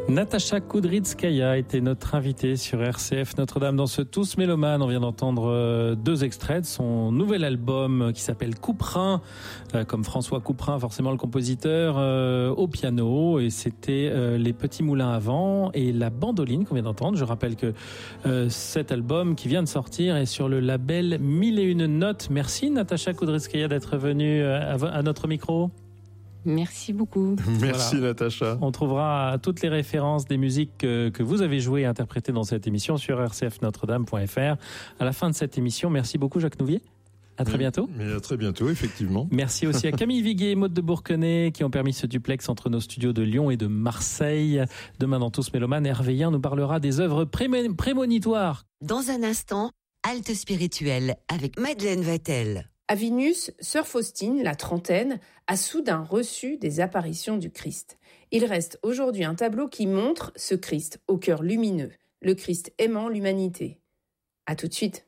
Natacha Kudrytskaya était notre invitée sur RCF Notre-Dame dans ce Tous Mélomanes. On vient d'entendre deux extraits de son nouvel album qui s'appelle Couperin, comme François Couperin, forcément le compositeur, au piano. Et c'était Les Petits Moulins à Vent et La Bandoline qu'on vient d'entendre. Je rappelle que cet album qui vient de sortir est sur le label 1001 Notes. Merci Natacha Kudrytskaya d'être venue à notre micro. Merci beaucoup. Merci voilà. Natacha. On trouvera toutes les références des musiques que vous avez jouées et interprétées dans cette émission sur rcfnotredame.fr. À la fin de cette émission, merci beaucoup Jacques Nouvier. À très bientôt. Mais à très bientôt, effectivement. Merci aussi à Camille Viguier et Maude de Bourquenay qui ont permis ce duplex entre nos studios de Lyon et de Marseille. Demain dans Tous Mélomanes, Hervé Yen nous parlera des œuvres prémonitoires. Dans un instant, Halte spirituelle avec Madeleine Vatel. À Vinus, sœur Faustine, la trentaine, a soudain reçu des apparitions du Christ. Il reste aujourd'hui un tableau qui montre ce Christ au cœur lumineux, le Christ aimant l'humanité. À tout de suite.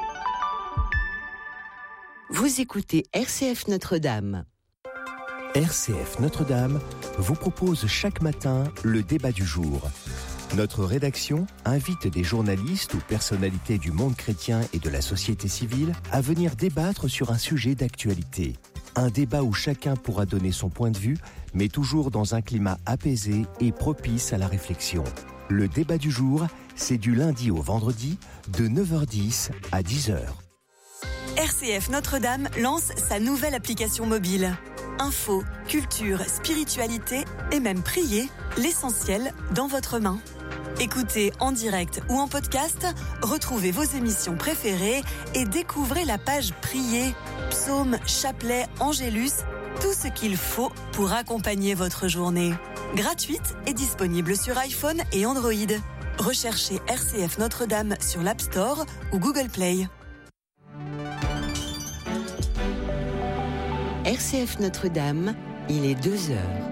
Vous écoutez RCF Notre-Dame. RCF Notre-Dame vous propose chaque matin le débat du jour. Notre rédaction invite des journalistes ou personnalités du monde chrétien et de la société civile à venir débattre sur un sujet d'actualité. Un débat où chacun pourra donner son point de vue, mais toujours dans un climat apaisé et propice à la réflexion. Le débat du jour, c'est du lundi au vendredi, de 9h10 à 10h. RCF Notre-Dame lance sa nouvelle application mobile. Info, culture, spiritualité et même prier, l'essentiel dans votre main. Écoutez en direct ou en podcast, retrouvez vos émissions préférées et découvrez la page Prier, psaumes, chapelets, angélus, tout ce qu'il faut pour accompagner votre journée. Gratuite et disponible sur iPhone et Android. Recherchez RCF Notre-Dame sur l'App Store ou Google Play. RCF Notre-Dame, il est 2h.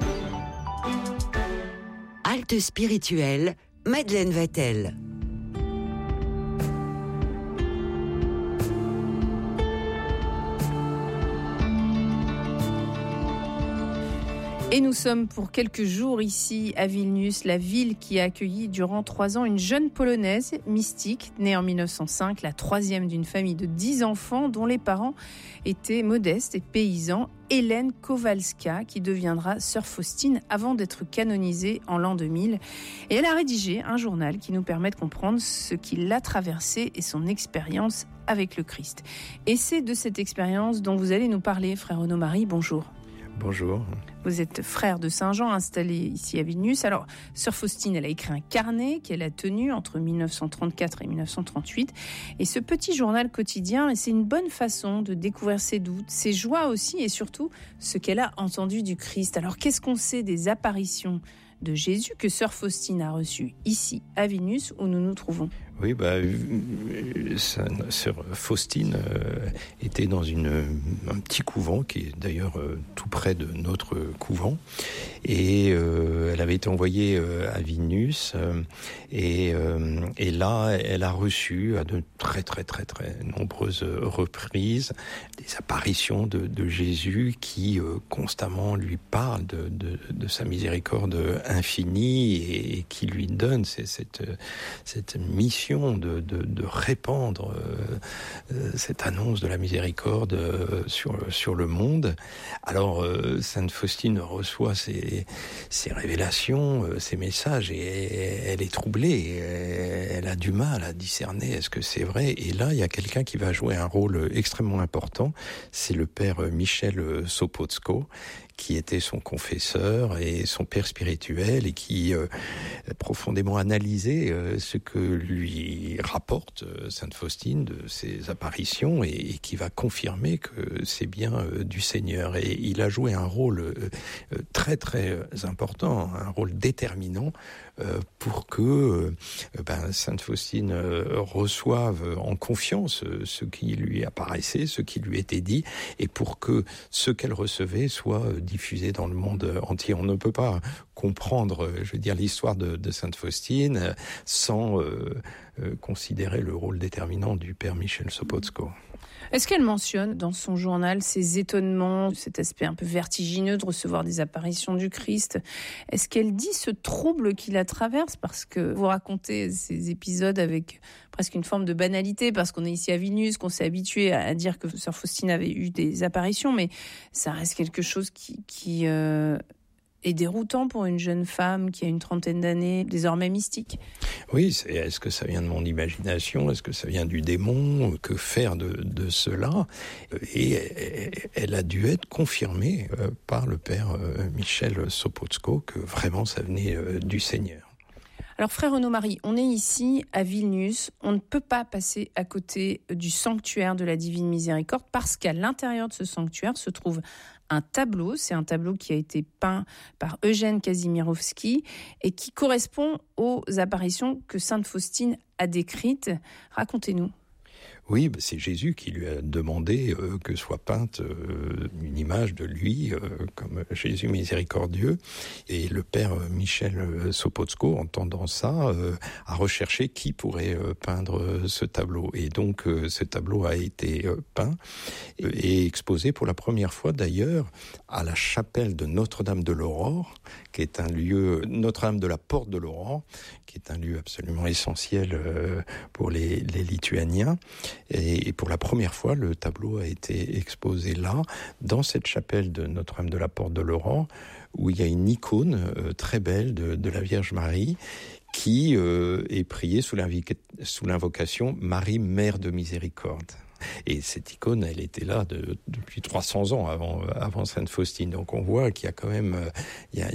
Halte spirituelle, Madeleine Vatel. Et nous sommes pour quelques jours ici à Vilnius, la ville qui a accueilli durant 3 ans une jeune Polonaise mystique, née en 1905, la troisième d'une famille de 10 enfants dont les parents étaient modestes et paysans, Hélène Kowalska, qui deviendra sœur Faustine avant d'être canonisée en l'an 2000. Et elle a rédigé un journal qui nous permet de comprendre ce qui l'a traversé et son expérience avec le Christ. Et c'est de cette expérience dont vous allez nous parler, frère Renaud-Marie. Bonjour. Bonjour. Vous êtes frère de Saint-Jean, installé ici à Vilnius. Alors, sœur Faustine, elle a écrit un carnet qu'elle a tenu entre 1934 et 1938. Et ce petit journal quotidien, c'est une bonne façon de découvrir ses doutes, ses joies aussi, et surtout ce qu'elle a entendu du Christ. Alors, qu'est-ce qu'on sait des apparitions de Jésus que sœur Faustine a reçues ici, à Vilnius, où nous nous trouvons? Oui, sœur Faustine était dans un petit couvent qui est d'ailleurs tout près de notre couvent, et elle avait été envoyée à Vilnius, et là elle a reçu à de très très très très nombreuses reprises des apparitions de Jésus qui constamment lui parle de sa miséricorde infinie et qui lui donne cette mission de répandre cette annonce de la miséricorde sur le monde. Alors Sainte Faustine reçoit ces révélations, ces messages, et elle est troublée, elle a du mal à discerner est-ce que c'est vrai. Et là il y a quelqu'un qui va jouer un rôle extrêmement important, c'est le père Michel Sopocko, qui était son confesseur et son père spirituel, et qui a profondément analysé ce que lui rapporte Sainte Faustine de ses apparitions, et qui va confirmer que c'est bien du Seigneur. Et il a joué un rôle très très important, un rôle déterminant pour que Sainte Faustine reçoive en confiance ce qui lui apparaissait, ce qui lui était dit, et pour que ce qu'elle recevait soit diffusé dans le monde entier. On ne peut pas comprendre, l'histoire de Sainte Faustine sans considérer le rôle déterminant du père Michel Sopocko. Est-ce qu'elle mentionne dans son journal ces étonnements, cet aspect un peu vertigineux de recevoir des apparitions du Christ ? Est-ce qu'elle dit ce trouble qui la traverse ? Parce que vous racontez ces épisodes avec presque une forme de banalité, parce qu'on est ici à Vilnius, qu'on s'est habitué à dire que sœur Faustine avait eu des apparitions, mais ça reste quelque chose qui est déroutant pour une jeune femme qui a une trentaine d'années, désormais mystique. Oui, est-ce que ça vient de mon imagination ? Est-ce que ça vient du démon ? Que faire de cela ? Et elle a dû être confirmée par le père Michel Sopocko que vraiment ça venait du Seigneur. Alors frère Renaud-Marie, on est ici à Vilnius, on ne peut pas passer à côté du sanctuaire de la Divine Miséricorde parce qu'à l'intérieur de ce sanctuaire se trouve un tableau, c'est un tableau qui a été peint par Eugène Kazimierowski et qui correspond aux apparitions que Sainte Faustine a décrites. Racontez-nous. Oui, c'est Jésus qui lui a demandé que soit peinte une image de lui comme Jésus miséricordieux. Et le père Michel Sopocko, entendant ça, a recherché qui pourrait peindre ce tableau. Et donc ce tableau a été peint et exposé pour la première fois d'ailleurs à la chapelle de Notre-Dame de l'Aurore, qui est un lieu, Notre-Dame de la Porte de l'Aurore, qui est un lieu absolument essentiel pour les Lituaniens. Et pour la première fois, le tableau a été exposé là, dans cette chapelle de Notre-Dame de la Porte de l'Aurore, où il y a une icône très belle de la Vierge Marie, qui est priée sous l'invocation Marie, Mère de Miséricorde. Et cette icône, elle était là depuis 300 ans avant Sainte Faustine. Donc on voit qu'il y a quand même il